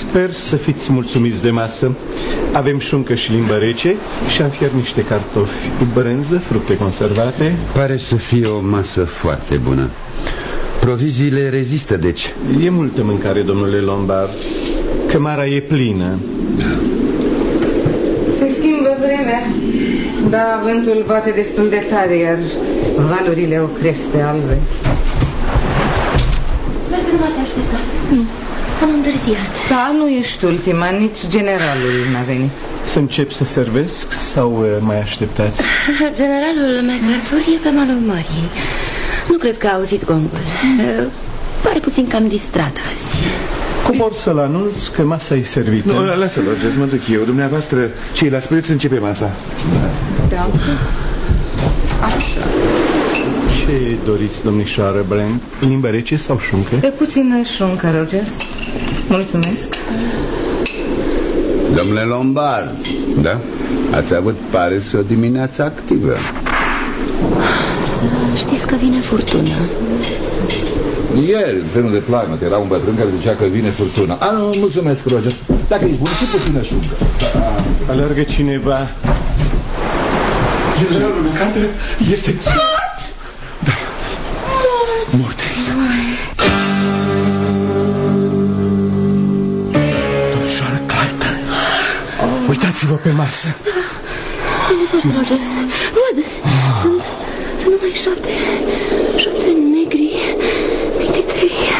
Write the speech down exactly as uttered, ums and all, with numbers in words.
Sper să fiți mulțumiți de masă. Avem șuncă și limbă rece și am fiert niște cartofi, brânză, fructe conservate. Pare să fie o masă foarte bună. Proviziile rezistă, deci. E multă mâncare, domnule Lombard. Cămara e plină. Se schimbă vremea. Da, vântul bate destul de tare, iar valurile o cresc pe albe. Sper că nu m-ați așteptat. Nu, am întârziat. Da, nu ești ultima, nici generalul n-a venit. Să încep să servesc sau uh, mai așteptați? Generalul MacArthur e pe malul mării. Nu cred că a auzit gongul. uh, Pare puțin cam distrat azi. Cobor să-l anunț că masa e servită. Nu, lasă-l, să mă duc eu. Dumneavoastră, ceilalți preț, începe masa. Da. Așa. Ce doriți, domnișoară Brand? Limbă rece sau șuncă? E puțină șuncă, Rogers. Mulțumesc. Domnule Lombard, Da? ați avut, pare, o dimineață activă. Să știți că vine furtuna. Ieri, în plenul de plagnă, era un bătrân care zicea că vine furtuna. A, nu, mulțumesc, Roger. Dacă ești bun, și puțină șuncă. Alergă cineva. Generalul MacArthur este... Da. Mort aici. Domnișoară Clayton, uitați-vă pe masă. Rogers, văd. Sunt, sunt numai șapte, șapte negri.